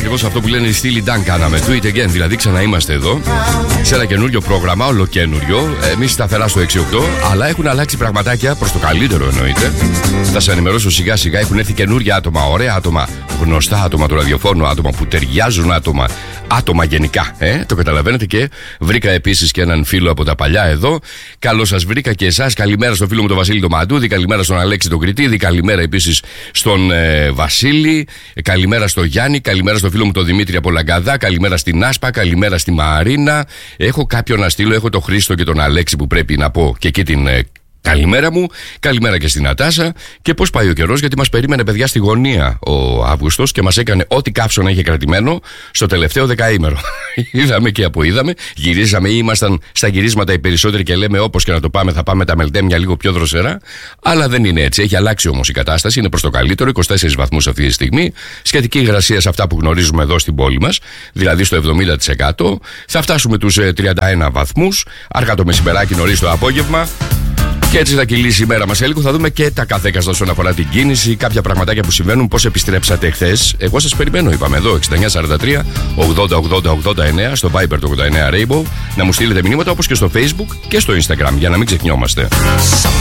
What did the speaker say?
ακριβώς αυτό που λένε οι στήλοι Ντάν κάναμε. Do it again, δηλαδή ξαναείμαστε εδώ σε ένα καινούριο πρόγραμμα, ολοκένουριο. Εμείς σταθερά στο 6-8, αλλά έχουν αλλάξει πραγματάκια προς το καλύτερο εννοείται. Θα σας ενημερώσω σιγά σιγά. Έχουν έρθει καινούργια άτομα, ωραία άτομα, γνωστά άτομα του ραδιοφώνου, άτομα που ταιριάζουν, άτομα γενικά. Το καταλαβαίνετε. Και βρήκα επίσης και έναν φίλο από τα παλιά εδώ. Καλώς σας βρήκα και εσάς. Καλημέρα στον φίλο μου τον Βασίλη τον Μαντούδη. Καλημέρα στον Αλέξη τον Κριτίδη. Καλημέρα επίσης στον Βασίλη. Καλημέρα στο Γιάννη. Καλημέρα στον φίλο μου τον Δημήτρη από Λαγκαδά. Καλημέρα στην Άσπα. Καλημέρα στη Μαρίνα. Έχω κάποιον να στείλω. Έχω τον Χρήστο και τον Αλέξη που πρέπει να πω και εκεί την καλημέρα μου. Καλημέρα και στην Νατάσα. Και πώς πάει ο καιρός, γιατί μας περίμενε παιδιά στη γωνία ο Αύγουστος και μας έκανε ό,τι καύσωνα είχε κρατημένο στο τελευταίο δεκαήμερο. Είδαμε και αποείδαμε. Γυρίζαμε ή ήμασταν στα γυρίσματα οι περισσότεροι και λέμε όπως και να το πάμε, θα πάμε τα μελτέμια λίγο πιο δροσερά. Αλλά δεν είναι έτσι. Έχει αλλάξει όμως η κατάσταση. Είναι προς το καλύτερο. 24 βαθμούς αυτή τη στιγμή. Σχετική υγρασία σε αυτά που γνωρίζουμε εδώ στην πόλη μας, δηλαδή στο 70%. Θα φτάσουμε τους 31 βαθμούς. Αργά το μεσημεράκι, νωρίς το απόγευμα. Και έτσι θα κυλήσει η μέρα μας. Λίγο θα δούμε και τα καθέκαστα όσον αφορά την κίνηση, κάποια πραγματάκια που συμβαίνουν, πώς επιστρέψατε χθες. Εγώ σας περιμένω, είπαμε εδώ, 6943 808089 στο Viber το 89 Rainbow, να μου στείλετε μηνύματα όπως και στο Facebook και στο Instagram, για να μην ξεχνιόμαστε.